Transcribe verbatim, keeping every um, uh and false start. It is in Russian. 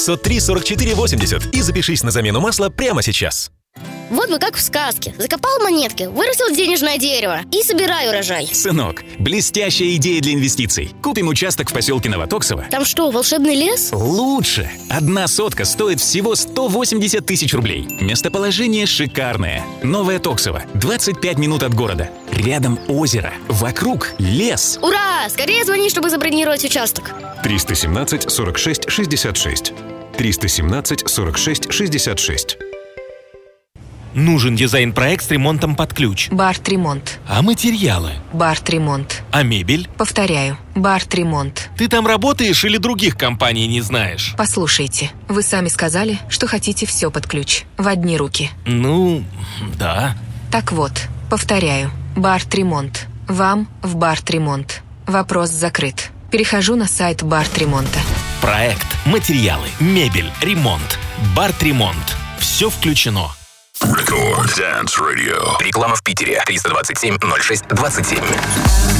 пятьсот три сорок четыре восемьдесят и запишись на замену масла прямо сейчас. Вот бы как в сказке. Закопал монетки, вырастил денежное дерево и собираю урожай. Сынок, блестящая идея для инвестиций. Купим участок в поселке Новотоксово. Там что, волшебный лес? Лучше. Одна сотка стоит всего сто восемьдесят тысяч рублей. Местоположение шикарное. Новое Токсово. двадцать пять минут от города. Рядом озеро. Вокруг лес. Ура! Скорее звони, чтобы забронировать участок. триста семнадцать сорок шесть шестьдесят шесть. триста семнадцать сорок шесть шестьдесят шесть. Нужен дизайн-проект с ремонтом под ключ. Барт-ремонт. А материалы? Барт-ремонт. А мебель? Повторяю, Барт-ремонт. Ты там работаешь или других компаний не знаешь? Послушайте, вы сами сказали, что хотите все под ключ, в одни руки. Ну, да. Так вот, повторяю, Барт-ремонт. Вам в Барт-ремонт. Вопрос закрыт. Перехожу на сайт Барт-ремонта. Проект, материалы, мебель, ремонт. Барт-ремонт. Все включено. Record Dance Radio. Реклама в Питере. триста двадцать семь ноль шесть двадцать семь.